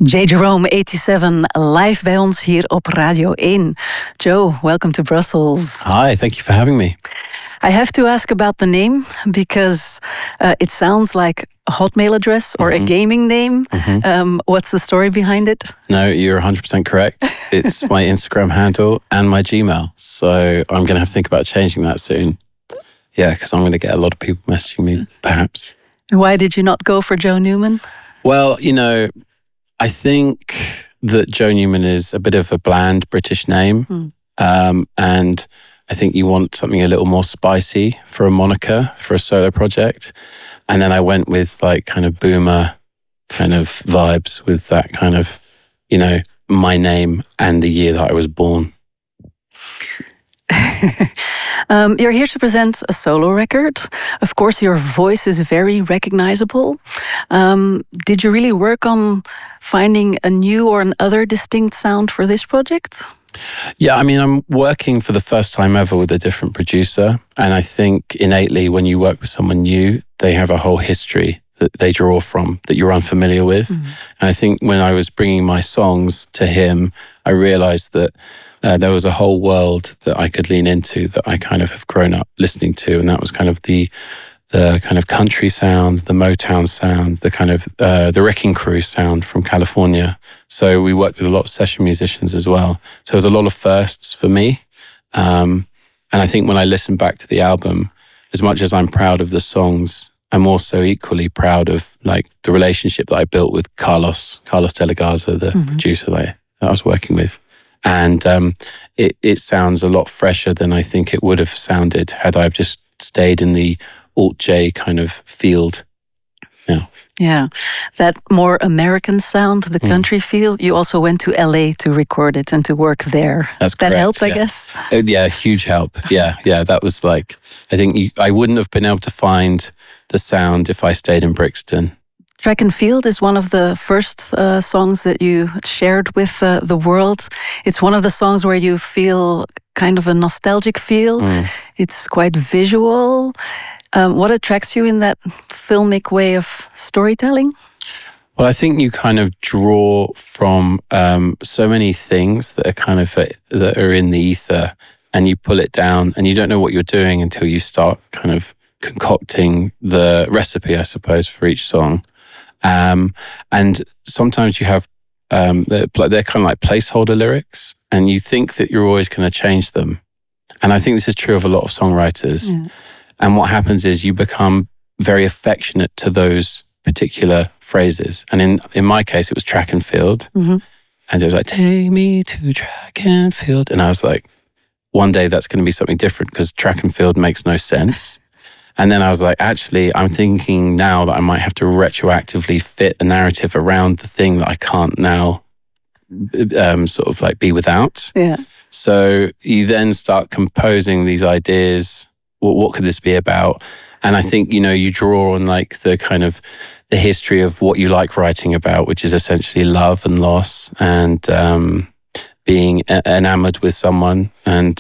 J. Jerome 87 live bij ons hier op Radio 1. Joe, welcome to Brussels. Hi, thank you for having me. I have to ask about the name because it sounds like a Hotmail address or a gaming name. What's the story behind it? No, you're 100% correct. It's my Instagram handle and my Gmail. So I'm going to have to think about changing that soon. Yeah, because I'm going to get a lot of people messaging me, perhaps. Why did you not go for Joe Newman? Well, you know, I think that Joe Newman is a bit of a bland British name. And I think you want something a little more spicy for a moniker, for a solo project. And then I went with like kind of boomer kind of vibes with that kind of, you know, my name and the year that I was born. You're here to present a solo record. Of course, your voice is very recognizable. Did you really work on finding a new or another distinct sound for this project? Yeah, I mean, I'm working for the first time ever with a different producer. And I think innately when you work with someone new, they have a whole history that they draw from that you're unfamiliar with. And I think when I was bringing my songs to him, I realized that there was a whole world that I could lean into that I kind of have grown up listening to. And that was kind of the kind of country sound, the Motown sound, the kind of the Wrecking Crew sound from California. So we worked with a lot of session musicians as well. So it was a lot of firsts for me. And I think when I listen back to the album, as much as I'm proud of the songs, I'm also equally proud of like the relationship that I built with Carlos de la Garza, the producer that I was working with. And it sounds a lot fresher than I think it would have sounded had I just stayed in the alt-J kind of field. Yeah, that more American sound, the country feel. You also went to LA to record it and to work there. That's correct. That helped, I guess. Yeah, huge help. Yeah, that was like, I think I wouldn't have been able to find the sound if I stayed in Brixton. Track and Field is one of the first songs that you shared with the world. It's one of the songs where you feel kind of a nostalgic feel. It's quite visual. What attracts you in that filmic way of storytelling? Well, I think you kind of draw from so many things that are kind of that are in the ether, and you pull it down, and you don't know what you're doing until you start kind of concocting the recipe, I suppose, for each song. And sometimes you have they're kind of like placeholder lyrics, and you think that you're always going to change them. And I think this is true of a lot of songwriters. And what happens is you become very affectionate to those particular phrases. And in my case, it was track and field. And it was like, take me to track and field. And I was like, one day that's going to be something different because track and field makes no sense. And then I was like, actually, I'm thinking now that I might have to retroactively fit a narrative around the thing that I can't now sort of like be without. Yeah. So you then start composing these ideas. What could this be about? And I think, you know, you draw on like the kind of the history of what you like writing about, which is essentially love and loss and being enamored with someone. And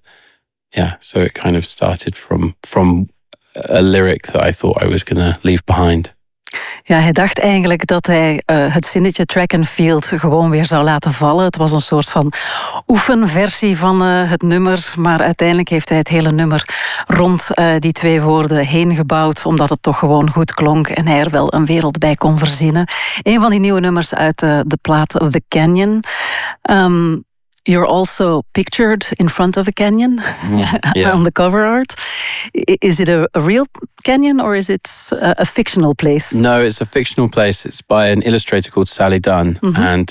so it kind of started from a lyric that I thought I was going to leave behind. Ja, hij dacht eigenlijk dat hij het zinnetje track and field gewoon weer zou laten vallen. Het was een soort van oefenversie van het nummer. Maar uiteindelijk heeft hij het hele nummer rond die twee woorden heen gebouwd. Omdat het toch gewoon goed klonk en hij er wel een wereld bij kon verzinnen. Een van die nieuwe nummers uit de plaat The Canyon. You're also pictured in front of a canyon on the cover art. Is it a real canyon or is it a fictional place? No, it's a fictional place. It's by an illustrator called Sally Dunn. And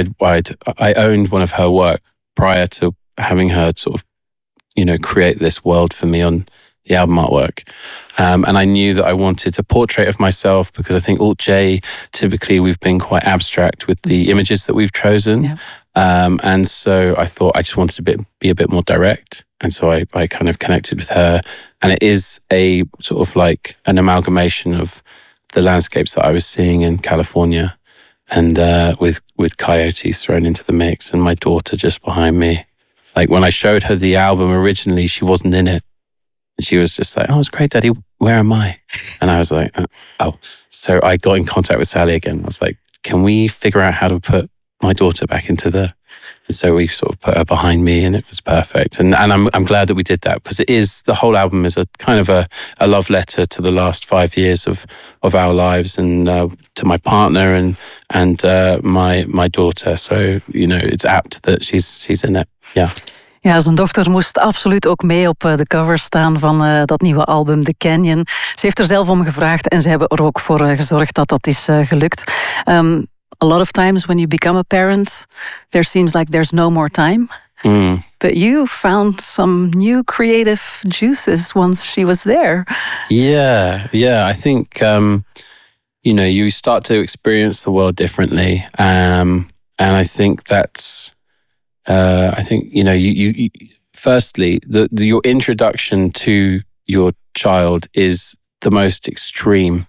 I owned one of her work prior to having her sort of, you know, create this world for me on the album artwork. And I knew that I wanted a portrait of myself because I think alt-J, typically we've been quite abstract with the images that we've chosen. Yeah. And so I thought I just wanted to be a bit more direct. And so I kind of connected with her. And it is a sort of like an amalgamation of the landscapes that I was seeing in California and with coyotes thrown into the mix and my daughter just behind me. Like when I showed her the album originally, she wasn't in it. And she was just like, "Oh, it's great, Daddy. Where am I?" And I was like, "Oh." So I got in contact with Sally again. I was like, "Can we figure out how to put my daughter back into the..." And so we sort of put her behind me, and it was perfect. And I'm glad that we did that, because the whole album is a kind of a love letter to the last 5 years of our lives, and to my partner and my daughter. So, it's apt that she's in it. Yeah. Ja, zijn dochter moest absoluut ook mee op de cover staan van dat nieuwe album The Canyon. Ze heeft er zelf om gevraagd en ze hebben er ook voor gezorgd dat is gelukt. A lot of times when you become a parent, there seems like there's no more time. But you found some new creative juices once she was there. Yeah. I think, you start to experience the world differently. And I think that's... you firstly, your introduction to your child is the most extreme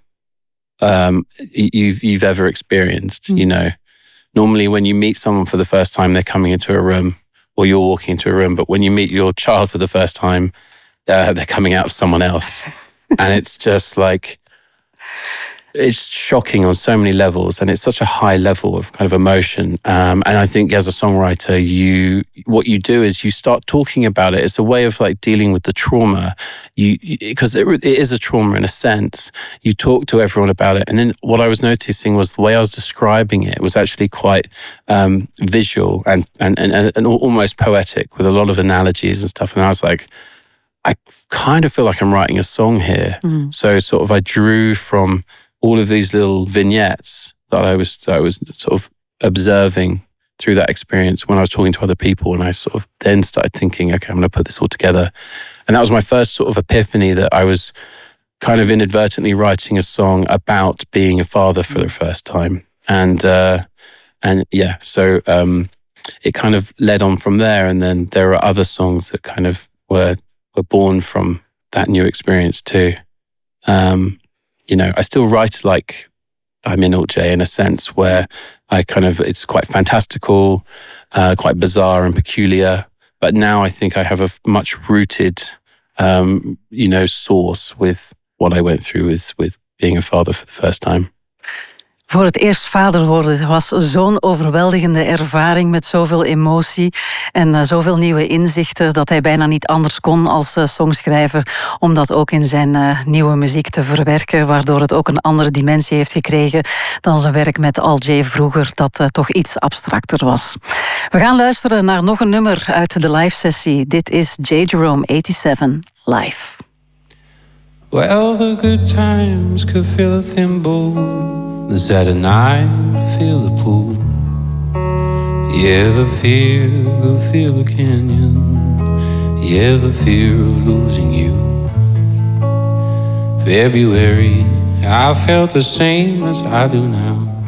you've ever experienced. Normally when you meet someone for the first time, they're coming into a room, or you're walking into a room. But when you meet your child for the first time, they're coming out of someone else, and it's just like, it's shocking on so many levels, and it's such a high level of kind of emotion. And I think as a songwriter, what you do is you start talking about it. It's a way of like dealing with the trauma, because it is a trauma in a sense. You talk to everyone about it, and then what I was noticing was the way I was describing it was actually quite visual and almost poetic, with a lot of analogies and stuff. And I was like, I kind of feel like I'm writing a song here. So sort of I drew from all of these little vignettes that I was sort of observing through that experience when I was talking to other people. And I sort of then started thinking, okay, I'm going to put this all together. And that was my first sort of epiphany, that I was kind of inadvertently writing a song about being a father for the first time. So it kind of led on from there. And then there are other songs that kind of were born from that new experience too. I still write like I'm in Alt J, in a sense, where it's quite fantastical, quite bizarre and peculiar. But now I think I have a much rooted, source with what I went through with being a father for the first time. Voor het eerst vader worden was zo'n overweldigende ervaring, met zoveel emotie en zoveel nieuwe inzichten, dat hij bijna niet anders kon als songschrijver om dat ook in zijn nieuwe muziek te verwerken, waardoor het ook een andere dimensie heeft gekregen dan zijn werk met Alt J vroeger, dat toch iets abstracter was. We gaan luisteren naar nog een nummer uit de live sessie. Dit is J. Jerome 87 live. Well, the good times could fill a thimble. The Saturday night, feel the pool. Yeah, the fear could feel a canyon. Yeah, the fear of losing you. February, I felt the same as I do now.